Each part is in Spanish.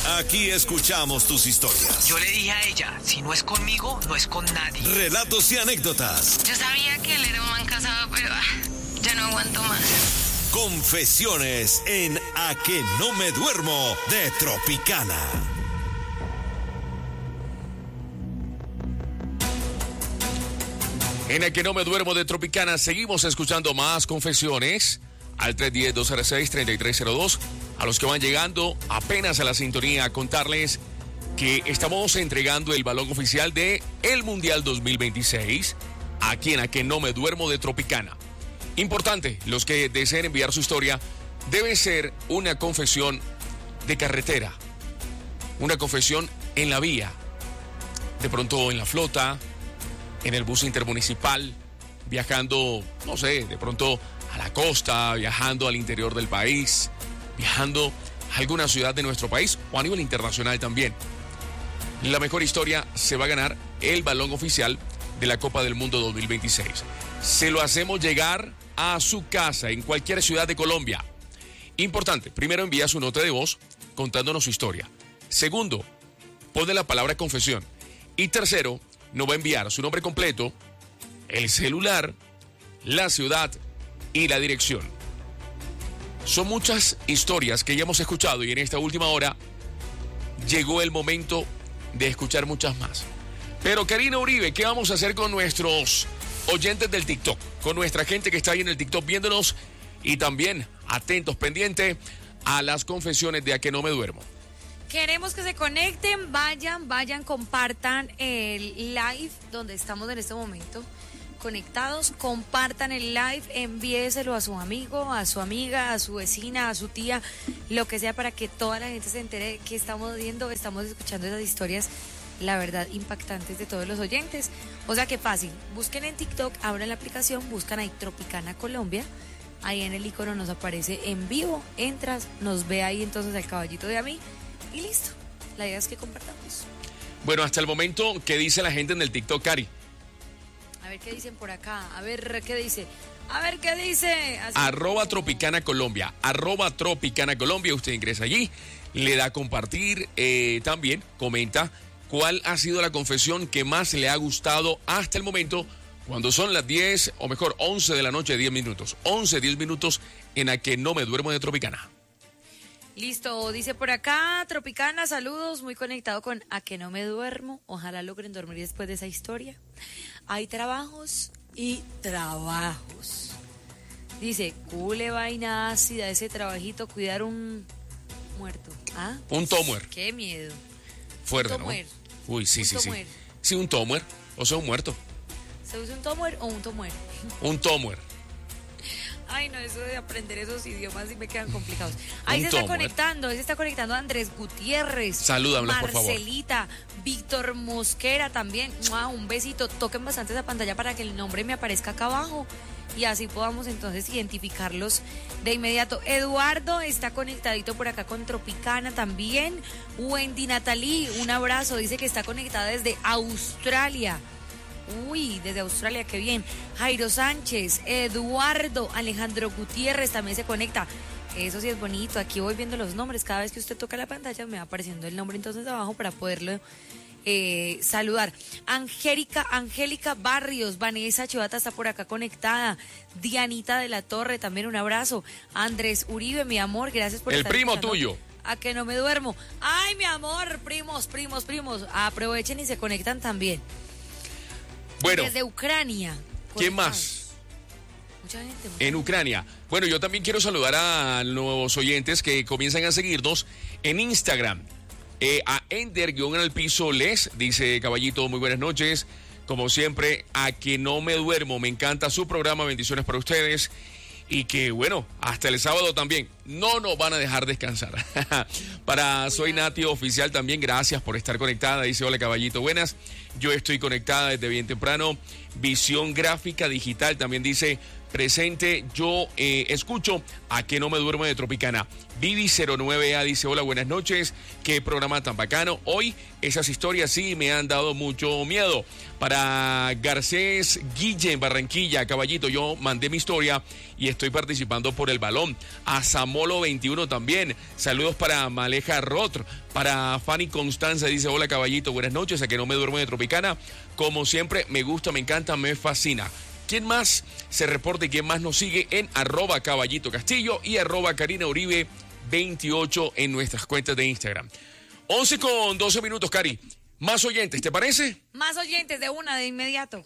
Aquí escuchamos tus historias. Yo le dije a ella, si no es conmigo, no es con nadie. Relatos y anécdotas. Yo sabía que él era un man casado, pero ya no aguanto más. Confesiones en A que no me duermo de Tropicana. En A que no me duermo de Tropicana seguimos escuchando más confesiones al 310-206-3302. A los que van llegando apenas a la sintonía, contarles que estamos entregando el balón oficial de el Mundial 2026 aquí en A que no me duermo de Tropicana. Importante, los que deseen enviar su historia, debe ser una confesión de carretera, una confesión en la vía, de pronto en la flota, en el bus intermunicipal, viajando, no sé, de pronto a la costa, viajando al interior del país, viajando a alguna ciudad de nuestro país o a nivel internacional también. La mejor historia se va a ganar el balón oficial de la Copa del Mundo 2026. Se lo hacemos llegar a su casa en cualquier ciudad de Colombia. Importante, primero envía su nota de voz contándonos su historia. Segundo, pone la palabra confesión. Y tercero, nos va a enviar su nombre completo, el celular, la ciudad y la dirección. Son muchas historias que ya hemos escuchado y en esta última hora llegó el momento de escuchar muchas más. Pero Karina Uribe, ¿qué vamos a hacer con nuestros oyentes del TikTok? Con nuestra gente que está ahí en el TikTok viéndonos y también atentos, pendientes a las confesiones de A que no me duermo. Queremos que se conecten, vayan, compartan el live donde estamos en este momento conectados, compartan el live, envíeselo a su amigo, a su amiga, a su vecina, a su tía, lo que sea, para que toda la gente se entere que estamos viendo, estamos escuchando esas historias, la verdad, impactantes de todos los oyentes. O sea que fácil, busquen en TikTok, abran la aplicación, buscan ahí Tropicana Colombia, ahí en el icono nos aparece en vivo, entras, nos ve ahí entonces el caballito de a mí y listo. La idea es que compartamos. Bueno, hasta el momento, ¿qué dice la gente en el TikTok, Cari? A ver qué dicen por acá, a ver qué dice. Así. @Tropicana Colombia, @Tropicana Colombia, usted ingresa allí, le da a compartir, también comenta cuál ha sido la confesión que más le ha gustado hasta el momento, cuando son las 10, o mejor, 11 de la noche, 10 minutos. 10 minutos en A que no me duermo de Tropicana. Listo, dice por acá, Tropicana, saludos, muy conectado con A que no me duermo, ojalá logren dormir después de esa historia. Hay trabajos y trabajos. Dice, cule vaina ácida, ese trabajito, cuidar un muerto. ¿Ah? Un tomuer. Qué miedo. Fuerte, un tomuer. ¿no? Uy, sí. Tomuer. Sí, un tomuer, o sea, un muerto. ¿Se usa un tomuer o un tomuer? Un tomuer. Ay, no, eso de aprender esos idiomas sí me quedan complicados. Ahí se está conectando Andrés Gutiérrez. Salúdame, por favor. Marcelita, Víctor Mosquera también. Un besito. Toquen bastante esa pantalla para que el nombre me aparezca acá abajo y así podamos entonces identificarlos de inmediato. Eduardo está conectadito por acá con Tropicana también. Wendy Natalie, un abrazo. Dice que está conectada desde Australia. Uy, desde Australia, qué bien. Jairo Sánchez, Eduardo, Alejandro Gutiérrez también se conecta. Eso sí es bonito. Aquí voy viendo los nombres. Cada vez que usted toca la pantalla me va apareciendo el nombre entonces abajo para poderlo saludar. Angélica Barrios, Vanessa Chivata está por acá conectada. Dianita de la Torre, también un abrazo. Andrés Uribe, mi amor, gracias por el estar primo escuchando. tuyo. A que no me duermo. Ay, mi amor, primos. Aprovechen y se conectan también. Bueno, desde Ucrania. ¿Quién más? Mucha gente. En Ucrania. Bueno, yo también quiero saludar a los oyentes que comienzan a seguirnos en Instagram. A Ender-al-piso les dice Caballito, muy buenas noches. Como siempre, A que no me duermo. Me encanta su programa. Bendiciones para ustedes. Y que, bueno, hasta el sábado también no nos van a dejar descansar. Para Soy Nati Oficial también, gracias por estar conectada. Dice, hola Caballito, buenas. Yo estoy conectada desde bien temprano. Visión Gráfica Digital también dice, presente, yo escucho A Que No Me Duermo de Tropicana. Vivi09A dice, hola, buenas noches, qué programa tan bacano. Hoy esas historias sí me han dado mucho miedo. Para Garcés Guille en Barranquilla, Caballito, yo mandé mi historia y estoy participando por el balón. A Zamolo 21 también. Saludos para Maleja Rotr. Para Fanny Constanza dice, hola Caballito, buenas noches, A Que No Me Duermo de Tropicana. Como siempre, me gusta, me encanta, me fascina. ¿Quién más se reporta y quién más nos sigue en @Caballito Castillo y @Karina Uribe 28 en nuestras cuentas de Instagram? 11:12, Cari. Más oyentes, ¿te parece? Más oyentes de inmediato.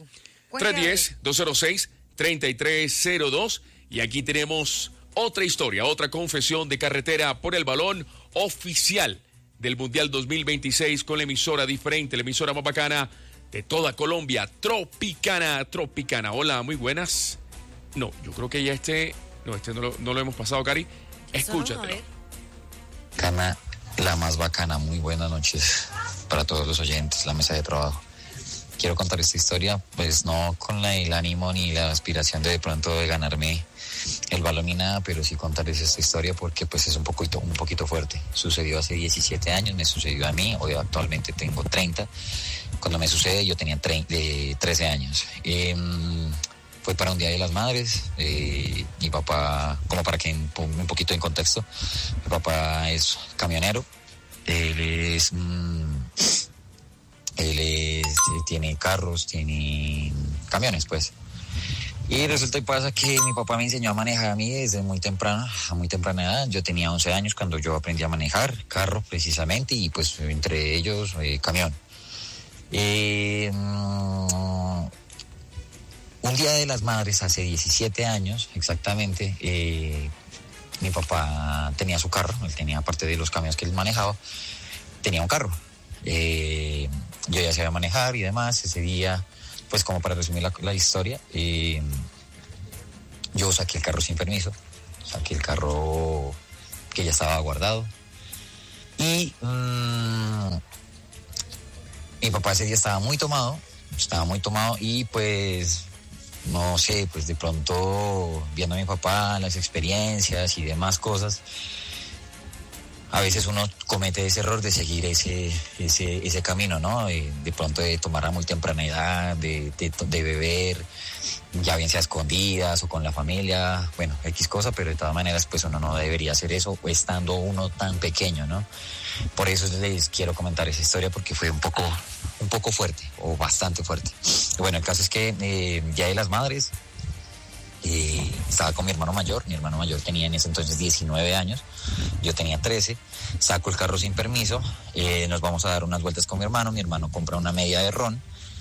310-206-3302. Y aquí tenemos otra historia, otra confesión de carretera por el balón oficial del Mundial 2026 con la emisora diferente, la emisora más bacana de toda Colombia, Tropicana. Hola, muy buenas. No, yo creo que ya no lo hemos pasado, Cari. Escúchatelo. Cana, la más bacana, muy buenas noches para todos los oyentes, la mesa de trabajo. Quiero contar esta historia, pues no con el ánimo ni la aspiración de pronto de ganarme el balón ni nada, pero sí contarles esta historia porque pues es un poquito fuerte. Sucedió hace 17 años, me sucedió a mí, hoy actualmente tengo 30. Cuando me sucede yo tenía 13 años. Fue para un Día de las Madres. Mi papá, como para que ponga un poquito en contexto, mi papá es camionero. Tiene carros, tiene camiones, pues. Y resulta y pasa que mi papá me enseñó a manejar a mí desde a muy temprana edad. Yo tenía 11 años cuando yo aprendí a manejar carro, precisamente, y pues entre ellos camión. Un Día de las Madres, hace 17 años exactamente, mi papá tenía su carro, él tenía, aparte de los camiones que él manejaba, tenía un carro. Yo ya sabía manejar y demás. Ese día, pues como para resumir la historia, yo saqué el carro sin permiso, saqué el carro que ya estaba guardado y mi papá ese día estaba muy tomado y pues no sé, pues de pronto viendo a mi papá, las experiencias y demás cosas, a veces uno comete ese error de seguir ese camino, ¿no? De pronto de tomar a muy temprana edad, de beber, ya bien sea escondidas o con la familia, bueno, X cosa, pero de todas maneras pues uno no debería hacer eso estando uno tan pequeño, ¿no? Por eso les quiero comentar esa historia porque fue un poco fuerte, o bastante fuerte. Bueno, el caso es que Día de las Madres, estaba con mi hermano mayor tenía en ese entonces 19 años, yo tenía 13, saco el carro sin permiso, nos vamos a dar unas vueltas con mi hermano compra una media de ron,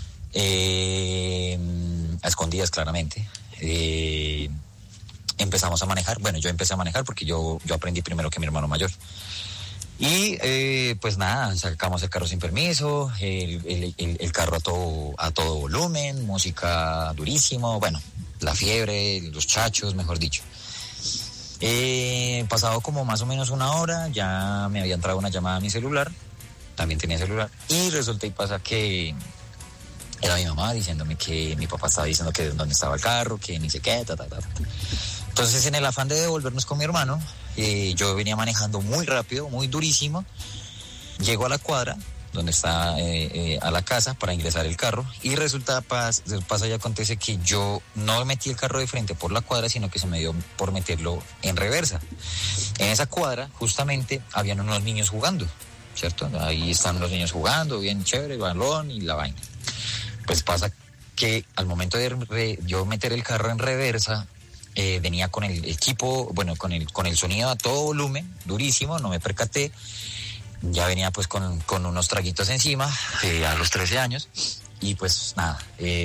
a escondidas claramente, empezamos a manejar, bueno, yo empecé a manejar porque yo aprendí primero que mi hermano mayor. Y pues nada, sacamos el carro sin permiso, el carro a todo volumen, música durísimo, bueno, la fiebre, los chachos, mejor dicho. Pasado como más o menos una hora, ya me había entrado una llamada a mi celular, también tenía celular, y resulta y pasa que era mi mamá diciéndome que mi papá estaba diciendo que dónde estaba el carro, que ni sé qué, Entonces, en el afán de devolvernos con mi hermano, yo venía manejando muy rápido, muy durísimo. Llego a la cuadra, donde está a la casa, para ingresar el carro. Y pasa y acontece que yo no metí el carro de frente por la cuadra, sino que se me dio por meterlo en reversa. En esa cuadra, justamente, habían unos niños jugando, ¿cierto? Ahí están los niños jugando, bien chévere, el balón y la vaina. Pues pasa que al momento de yo meter el carro en reversa, venía con el equipo, bueno, con el sonido a todo volumen, durísimo, no me percaté, ya venía pues con unos traguitos encima, a los 13 años, y pues nada,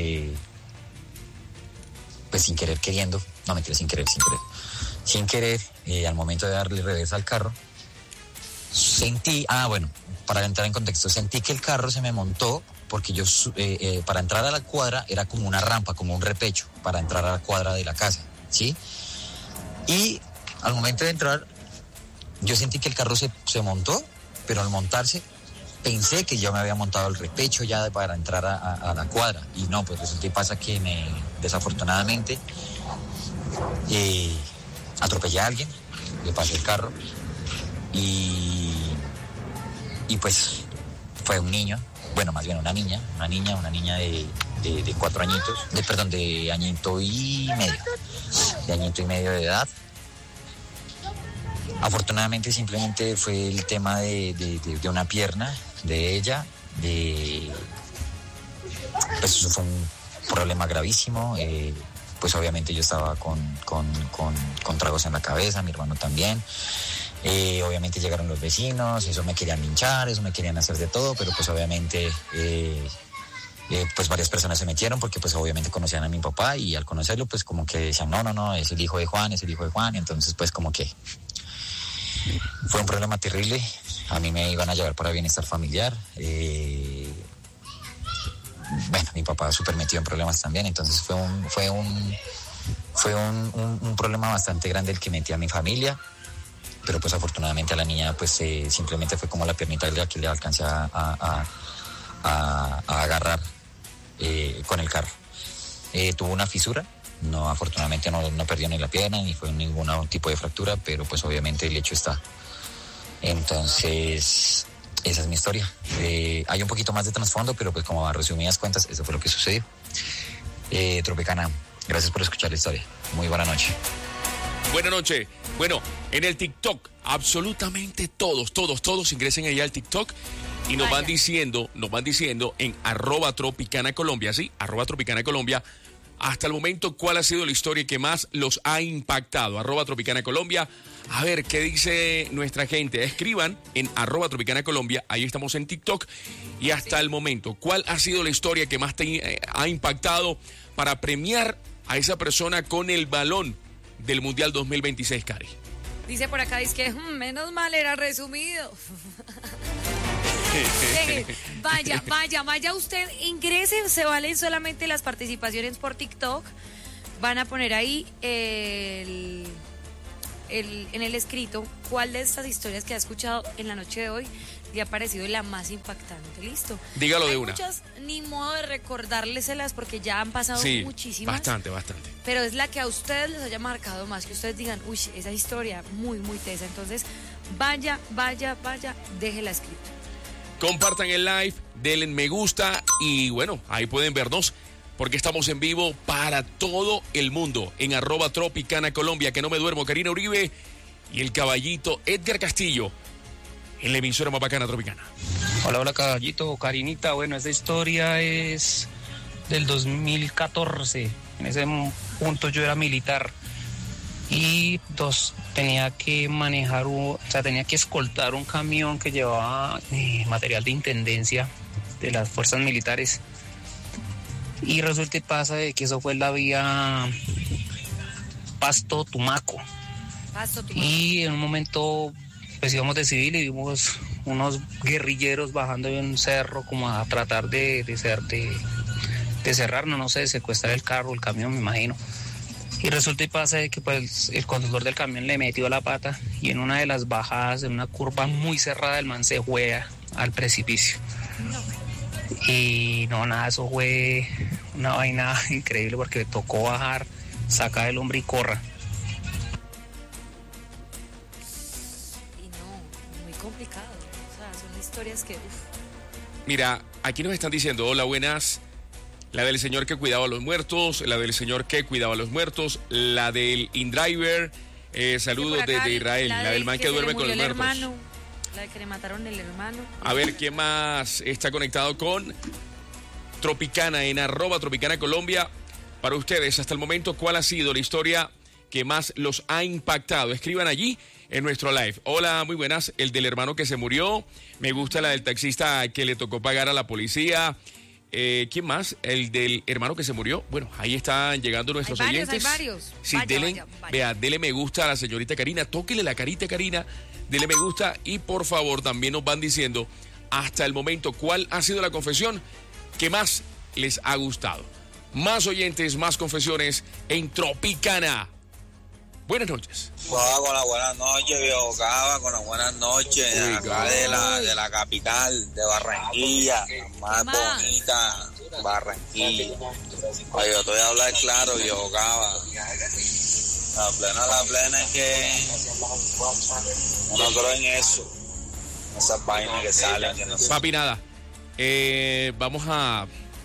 pues sin querer queriendo, no mentira, sin querer, al momento de darle reversa al carro, sentí, para entrar en contexto, sentí que el carro se me montó, porque yo para entrar a la cuadra era como una rampa, como un repecho, para entrar a la cuadra de la casa, ¿sí? Y al momento de entrar, yo sentí que el carro se montó, pero al montarse, pensé que yo me había montado el repecho ya para entrar a la cuadra. Y no, pues resulta y pasa que desafortunadamente atropellé a alguien, le pasé el carro y pues fue un niño, bueno, más bien una niña de 4 añitos, de añito y medio de edad. Afortunadamente simplemente fue el tema de una pierna de ella, pues eso fue un problema gravísimo, pues obviamente yo estaba con tragos en la cabeza, mi hermano también. Obviamente llegaron los vecinos, eso me querían linchar, eso me querían hacer de todo, pero pues obviamente pues varias personas se metieron porque pues obviamente conocían a mi papá y al conocerlo pues como que decían no, es el hijo de Juan, entonces pues como que fue un problema terrible. A mí me iban a llevar para bienestar familiar. Bueno, mi papá súper metido en problemas también, entonces fue un problema bastante grande el que metí a mi familia, pero pues afortunadamente a la niña pues simplemente fue como la piernita que le alcancé a agarrar con el carro. Tuvo una fisura, no, afortunadamente no perdió ni la pierna ni fue ningún tipo de fractura, pero pues obviamente el hecho está. Entonces esa es mi historia. Hay un poquito más de trasfondo, pero pues como a resumidas cuentas, eso fue lo que sucedió. Tropicana, gracias por escuchar la historia. Muy buena noche. Buenas noches. Bueno, en el TikTok, absolutamente todos ingresen allá al TikTok y nos van diciendo en @tropicana_colombia, ¿sí? @tropicana_colombia, hasta el momento, ¿cuál ha sido la historia que más los ha impactado? @tropicana_colombia. A ver, ¿qué dice nuestra gente? Escriban en @tropicana_colombia, ahí estamos en TikTok. Y hasta el momento, ¿cuál ha sido la historia que más te ha impactado para premiar a esa persona con el balón del Mundial 2026, Cari? Dice por acá, dice que menos mal era resumido. Vaya usted, ingrese, se valen solamente las participaciones por TikTok. Van a poner ahí en el escrito cuál de estas historias que ha escuchado en la noche de hoy le ha parecido la más impactante. Listo. Dígalo de Hay una. muchas, ni modo de recordárselas porque ya han pasado muchísimas. Bastante. Pero es la que a ustedes les haya marcado más, que ustedes digan, uy, esa historia muy tesa. Entonces, vaya, déjela escrita. Compartan el live, denle me gusta y bueno, ahí pueden vernos porque estamos en vivo para todo el mundo en @tropicana_colombia, que no me duermo, Karina Uribe y el caballito Edgar Castillo en la emisora más bacana Tropicana. Hola caballito, Karinita, bueno, esta historia es del 2014, en ese punto yo era militar y tenía que tenía que escoltar un camión que llevaba material de intendencia de las fuerzas militares. Y resulta y pasa de que eso fue la vía Pasto-Tumaco. Y en un momento pues íbamos de civil y vimos unos guerrilleros bajando de un cerro como a tratar de cerrarnos, no sé, de secuestrar el carro, el camión, me imagino. Y resulta y pasa de que pues el conductor del camión le metió la pata y en una de las bajadas, en una curva muy cerrada, el man se juega al precipicio. Y no, nada, eso fue una vaina increíble porque tocó bajar, sacar el hombre y corra. Y no, muy complicado. O sea, son historias que... Mira, aquí nos están diciendo, hola, buenas. La del señor que cuidaba a los muertos, la del señor que cuidaba a los muertos, la del InDriver, saludos desde Israel, la del man que duerme con los muertos. Hermano, la de que le mataron el hermano. A ver, ¿quién más está conectado con Tropicana en @tropicana_colombia? Para ustedes, hasta el momento, ¿cuál ha sido la historia que más los ha impactado? Escriban allí en nuestro live. Hola, muy buenas. El del hermano que se murió. Me gusta la del taxista que le tocó pagar a la policía. ¿Quién más? El del hermano que se murió. Bueno, ahí están llegando nuestros oyentes. Hay varios. Sí, vaya. Dele me gusta a la señorita Karina. Tóquele la carita, Karina. Dele me gusta y por favor también nos van diciendo hasta el momento cuál ha sido la confesión que más les ha gustado. Más oyentes, más confesiones en Tropicana. Buenas noches. Con las buenas noches, viejo Cava, con las buenas noches. Acá de la capital, de Barranquilla, más bonita, Barranquilla. Oye, yo te voy a hablar claro, viejo Cava. La plena es que uno cree en eso. Esas vainas que salen. Que no sé. Papi, nada. Vamos a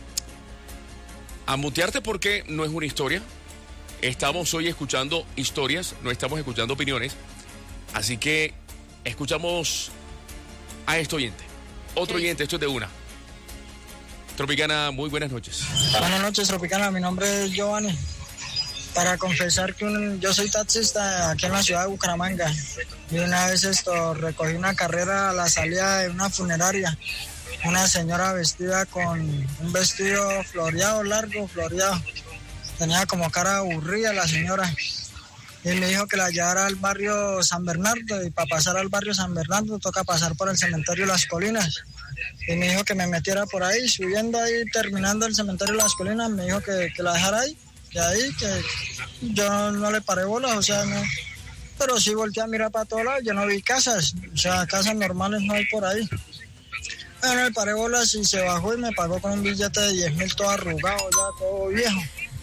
mutearte porque no es una historia. Estamos hoy escuchando historias, no estamos escuchando opiniones. Así que escuchamos a este oyente. Otro oyente, esto es de una. Tropicana, muy buenas noches. Buenas noches, Tropicana. Mi nombre es Giovanni. Para confesar que yo soy taxista aquí en la ciudad de Bucaramanga. Y una vez recogí una carrera a la salida de una funeraria. Una señora vestida con un vestido floreado, largo, floreado. Tenía como cara aburrida la señora. Y me dijo que la llevara al barrio San Bernardo. Y para pasar al barrio San Bernardo toca pasar por el cementerio Las Colinas. Y me dijo que me metiera por ahí, subiendo ahí, terminando el cementerio Las Colinas. Me dijo que la dejara ahí. Y ahí que yo no le paré bolas, o sea, no. Pero sí volteé a mirar para todos lados. Yo no vi casas, o sea, casas normales no hay por ahí. Bueno, le paré bolas y se bajó y me pagó con un billete de 10,000 todo arrugado, ya todo viejo.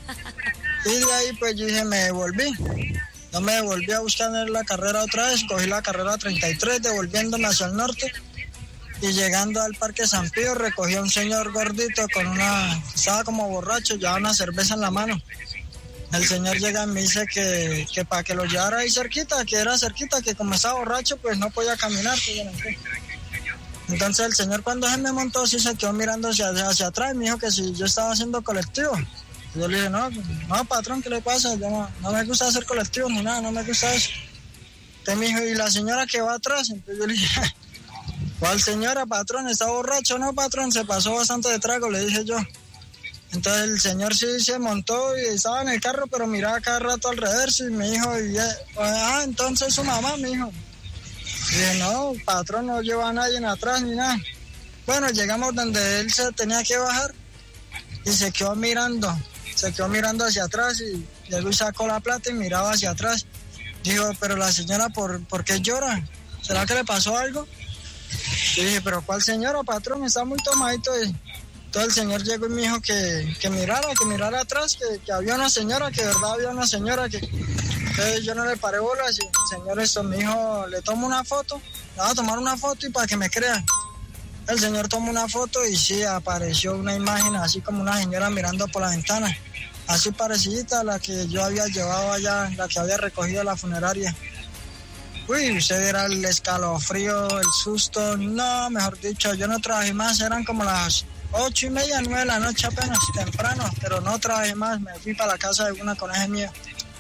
Y de ahí pues yo dije, me devolví. No me devolví a buscar la carrera otra vez, cogí la carrera 33 devolviéndome hacia el norte. Y llegando al Parque San Pío recogí a un señor gordito estaba como borracho, llevaba una cerveza en la mano. El señor llega y me dice que para que lo llevara ahí cerquita, que era cerquita, que como estaba borracho pues no podía caminar. Entonces el señor cuando se me montó sí se quedó mirando hacia atrás y me dijo que si yo estaba haciendo colectivo. Yo le dije, no patrón, ¿qué le pasa? Yo no me gusta hacer colectivo ni nada, no me gusta eso. Entonces me dijo, ¿y la señora que va atrás? Entonces yo le dije, ¿cuál señora, patrón? ¿Está borracho? No, patrón, se pasó bastante de trago, le dije yo. Entonces el señor sí se montó y estaba en el carro, pero miraba cada rato alrededor y me dijo, entonces su mamá, me dijo. Y dije, no, patrón, no lleva a nadie atrás ni nada. Bueno, llegamos donde él se tenía que bajar y se quedó mirando hacia atrás y luego sacó la plata y miraba hacia atrás. Dijo, pero la señora, ¿por qué llora? ¿Será que le pasó algo? Y dije, pero ¿cuál señora, patrón? Está muy tomadito. Entonces el señor llegó y me dijo que mirara atrás, que había una señora, que de verdad había una señora. Entonces yo no le paré bolas y el señor me dijo, le tomo una foto, le voy a tomar una foto y para que me crean. El señor tomó una foto y sí, apareció una imagen así como una señora mirando por la ventana, así parecida a la que yo había llevado allá, la que había recogido a la funeraria. Uy, usted era el escalofrío, el susto, no, mejor dicho, yo no trabajé más, eran como las 8:30, 9 de la noche apenas, temprano, pero no trabajé más, me fui para la casa de una coneja mía.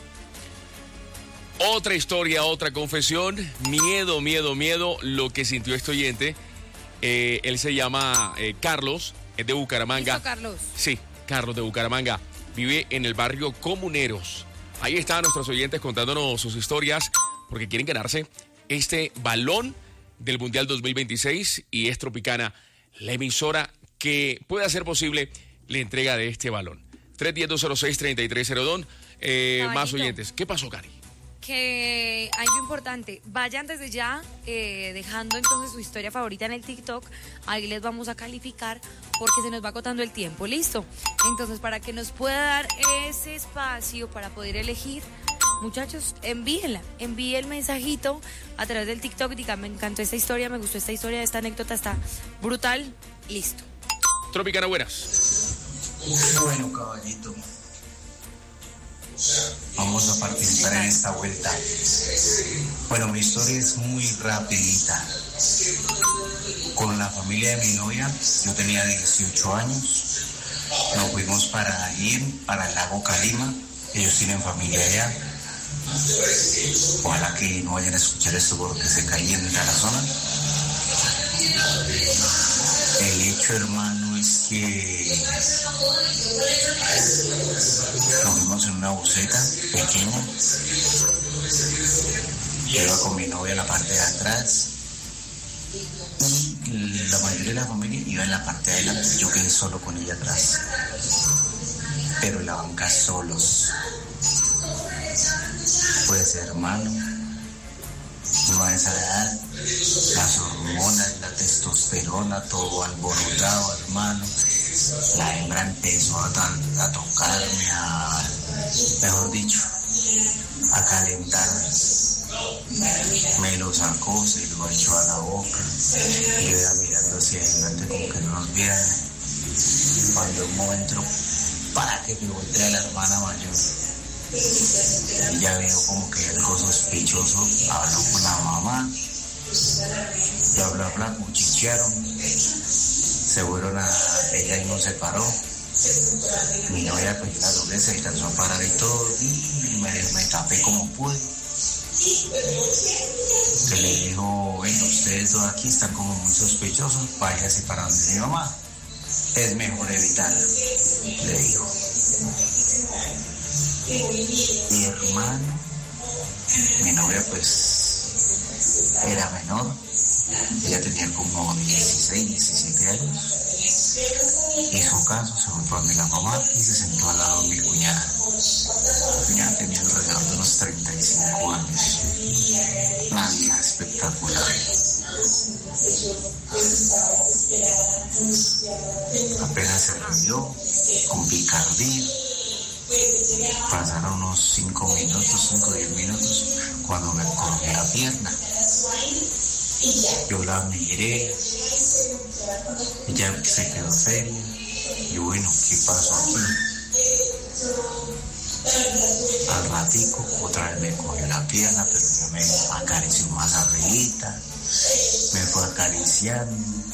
Otra historia, otra confesión, miedo, lo que sintió este oyente. Él se llama Carlos, es de Bucaramanga. ¿Listo, Carlos? Sí, Carlos de Bucaramanga, vive en el barrio Comuneros. Ahí están nuestros oyentes contándonos sus historias, porque quieren ganarse este balón del Mundial 2026 y es Tropicana, la emisora que puede hacer posible la entrega de este balón. 310-206-3302. Más oyentes. ¿Qué pasó, Cari? Que algo importante, vayan desde ya dejando entonces su historia favorita en el TikTok, ahí les vamos a calificar porque se nos va acotando el tiempo, ¿listo? Entonces para que nos pueda dar ese espacio para poder elegir, muchachos, envíe el mensajito a través del TikTok, diga, me encantó esta historia, me gustó esta historia, esta anécdota está brutal, listo. Tropicana, buenas. Bueno, caballito, vamos a participar en esta vuelta. Bueno, mi historia es muy rapidita. Con la familia de mi novia, yo tenía 18 años, nos fuimos para el lago Calima, ellos tienen familia allá. Ojalá que no vayan a escuchar esto porque se calienta la zona. El hecho, hermano, es que nos fuimos en una buseta pequeña. Yo iba con mi novia en la parte de atrás y la mayoría de la familia iba en la parte de adelante. Yo quedé solo con ella atrás, pero en la banca solos. Pues, hermano, no a esa edad, las hormonas, la testosterona, todo alborotado, hermano. La hembra empezó a tocarme, mejor dicho, a calentarme. Me lo sacó, se lo echó a la boca. Yo iba mirando hacia adelante como que no nos vieran. Cuando un momento, para que me voltea la hermana mayor. Y ya veo como que algo sospechoso. Habló con la mamá. Bla, cuchichearon. Se fueron ella y nos separó. Mi novia pues la doble se alcanzó a parar y todo. Y me tapé como pude. Que le dijo, bueno, ustedes dos aquí están como muy sospechosos, váyase para donde mi mamá. Es mejor evitarlo, le dijo. Mi hermano, mi novia pues era menor, ella tenía como 16, 17 años. Hizo caso, se fue para la mamá y se sentó al lado de mi cuñada. Mi cuñada tenía alrededor de unos 35 años. Una vida espectacular. Apenas se reunió con picardía. Pasaron unos 5 o 10 minutos, cuando me cogió la pierna. Yo la miré, ella se quedó seria. Y bueno, ¿qué pasó aquí? Al ratico, otra vez me cogió la pierna, pero ya me acarició más arribita, me fue acariciando.